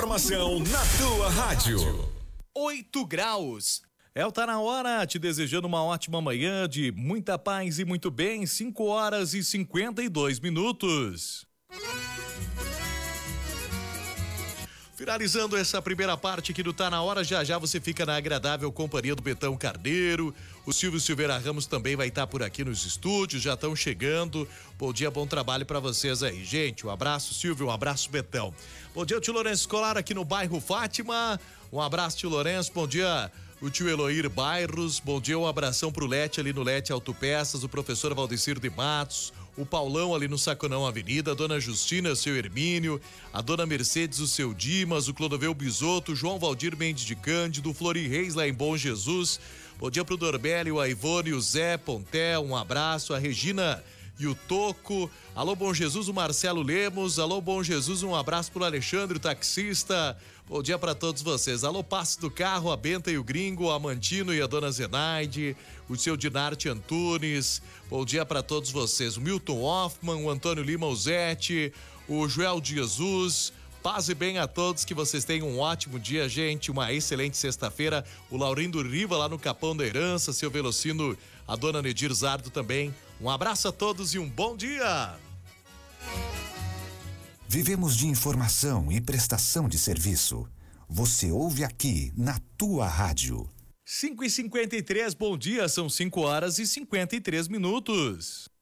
informação na tua rádio. 8 graus. Tá na hora, te desejando uma ótima manhã de muita paz e muito bem, 5h52. Finalizando essa primeira parte aqui do Tá na Hora, já você fica na agradável companhia do Betão Carneiro. O Silvio Silveira Ramos também vai estar por aqui nos estúdios, já estão chegando. Bom dia, bom trabalho para vocês aí, gente. Um abraço, Silvio, um abraço, Betão. Bom dia, o tio Lourenço Escolar aqui no bairro Fátima. Um abraço, tio Lourenço. Bom dia, o tio Eloir Bairros. Bom dia, um abração pro Lete ali no Lete Autopeças, o professor Valdecir de Matos, o Paulão ali no Saconão Avenida, a dona Justina, o seu Hermínio, a dona Mercedes, o seu Dimas, o Clodoveu Bisotto, o João Valdir Mendes de Cândido, o Flori Reis lá em Bom Jesus. Bom dia pro Dorbélio, a Ivone, o Zé Ponté, um abraço, a Regina e o Toco. Alô, Bom Jesus, o Marcelo Lemos. Alô, Bom Jesus, um abraço pro Alexandre, o taxista. Bom dia para todos vocês. Alô, Passo do Carro, a Benta e o Gringo, a Mantino e a dona Zenaide, o seu Dinarte Antunes. Bom dia para todos vocês. O Milton Hoffman, o Antônio Lima Uzete, o Joel de Jesus. Paz e bem a todos, que vocês tenham um ótimo dia, gente, uma excelente sexta-feira. O Laurindo Riva lá no Capão da Herança, seu Velocino, a dona Nedir Zardo também. Um abraço a todos e um bom dia! Vivemos de informação e prestação de serviço. Você ouve aqui na tua rádio. 5h53, bom dia, são 5h53.